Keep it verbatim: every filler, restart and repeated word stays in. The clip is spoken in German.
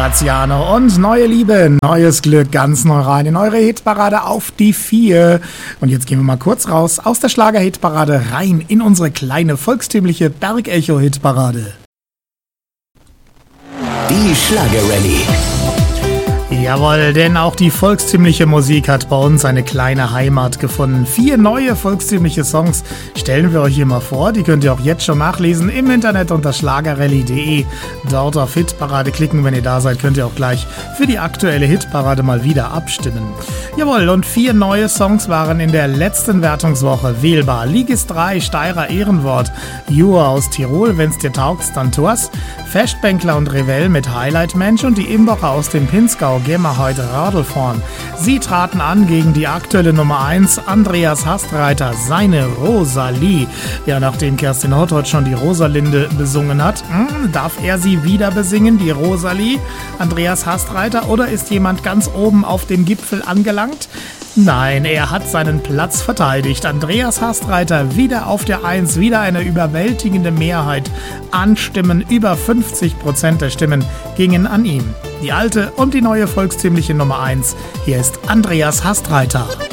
Graziano und neue Liebe, neues Glück, ganz neu rein in eure Hitparade auf die vier. Und jetzt gehen wir mal kurz raus aus der Schlager-Hitparade rein in unsere kleine volkstümliche Bergecho-Hitparade. Die Schlager-Rallye. Jawohl, denn auch die volkstümliche Musik hat bei uns eine kleine Heimat gefunden. Vier neue volkstümliche Songs stellen wir euch hier mal vor. Die könnt ihr auch jetzt schon nachlesen im Internet unter schlagerrallye punkt de. Dort auf Hitparade klicken. Wenn ihr da seid, könnt ihr auch gleich für die aktuelle Hitparade mal wieder abstimmen. Jawohl, und vier neue Songs waren in der letzten Wertungswoche wählbar. Ligis drei, Steirer Ehrenwort, Jura aus Tirol, wenn's dir taugt's, dann tu's. Festbänkler und Revell mit Highlight Mensch und die Imbocher aus dem Pinzgau, gehen wir heute Radl vorn. Sie traten an gegen die aktuelle Nummer eins, Andreas Hastreiter, seine Rosalie. Ja, nachdem Kerstin Hottot schon die Rosalinde besungen hat, hm, darf er sie wieder besingen, die Rosalie? Andreas Hastreiter, oder ist jemand ganz oben auf dem Gipfel angelangt? Nein, er hat seinen Platz verteidigt. Andreas Hastreiter wieder auf der eins, wieder eine überwältigende Mehrheit an Stimmen. Über fünfzig Prozent der Stimmen gingen an ihm. Die alte und die neue volkstümliche Nummer eins. Hier ist Andreas Hastreiter.